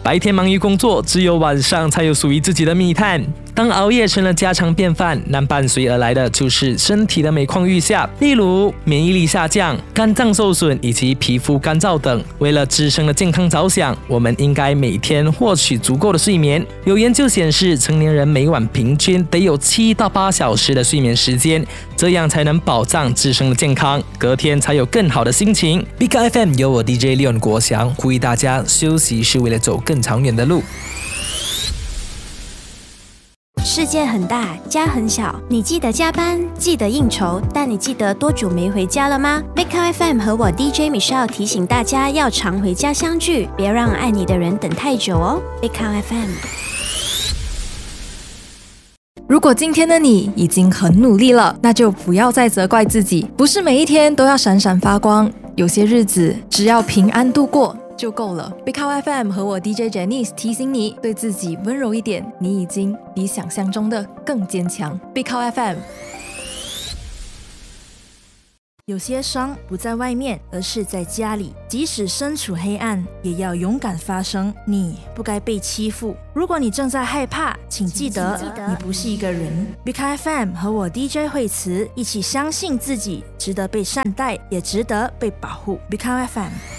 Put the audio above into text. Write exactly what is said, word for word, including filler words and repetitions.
白天忙于工作，只有晚上才有属于自己的密探。当熬夜成了家常便饭，那伴随而来的就是身体的每况愈下，例如免疫力下降、肝脏受损以及皮肤干燥等。为了自身的健康着想，我们应该每天获取足够的睡眠。有研究显示，成年人每晚平均得有七到八小时的睡眠时间，这样才能保障自身的健康，隔天才有更好的心情。Big F M 由我 D J Leon 国祥呼吁大家，休息是为了走更长远的路。 世界很大，家很小，你记得加班，记得应酬，但你记得多久没回家了吗？ Big F M 和我 D J Michelle 提醒大家要常回家相聚，别让爱你的人等太久哦。 Big F M。 如果今天的你已经很努力了，那就不要再责怪自己，不是每一天都要闪闪发光，有些日子只要平安度过就够了。 Big F M 和我 D J Janice 提醒你，对自己温柔一点，你已经比想象中的更坚强。 Big F M。 有些伤不在外面，而是在家里，即使身处黑暗，也要勇敢发声。你不该被欺负，如果你正在害怕，请记得你不是一个人。 Big F M 和我 D J 惠慈一起相信自己值得被善待，也值得被保护。 Big F M。